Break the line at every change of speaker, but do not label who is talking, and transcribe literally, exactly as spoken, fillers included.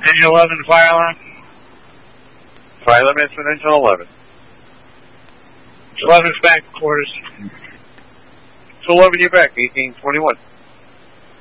Engine eleven, fire alarm.
Fire alarm is for engine eleven.
eleven's back quarters.
So eleven, you're back, eighteen twenty-one.